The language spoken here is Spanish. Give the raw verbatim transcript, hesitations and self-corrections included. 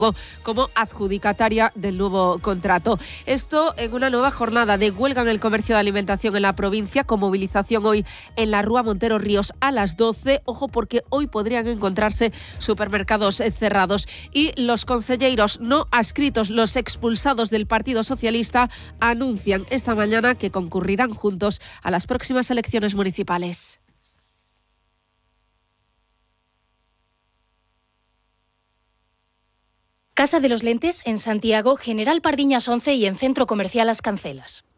como adjudicataria del nuevo contrato. Esto en una nueva jornada de huelga en el comercio de alimentación en la provincia, con movilización hoy en la Rúa Montero Ríos a las doce. Ojo, porque hoy podrían encontrarse supermercados cerrados. Y los concelleiros no adscritos, los expulsados del Partido Socialista, anuncian esta mañana que concurrirán juntos a las próximas elecciones municipales. Casa de los Lentes en Santiago, General Pardiñas once y en Centro Comercial Las Cancelas.